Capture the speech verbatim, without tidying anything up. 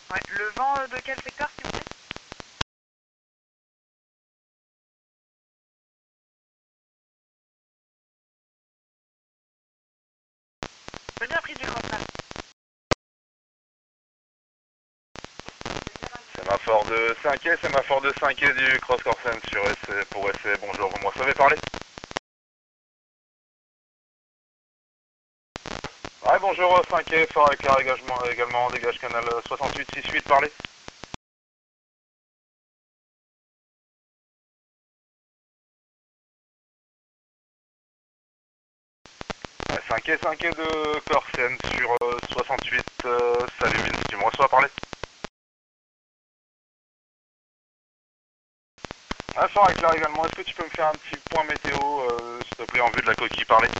Ouais, le vent euh, de quel secteur, s'il vous plaît? J'ai bien pris du Crossman. Sémaphore de cinq quai, sémaphore de cinq quai du Cross Corsen sur S C pour S C, bonjour, vous me recevez parler? Ouais, bonjour, cinq quai, phare éclair également, également, dégage canal soixante-huit six huit, parlez. Ouais, cinq quai, cinq quai de Corsen sur euh, soixante-huit, euh, salut Vince, tu me reçois parler? Ouais, phare éclair également, est-ce que tu peux me faire un petit point météo, euh, s'il te plaît, en vue de la coquille, parler?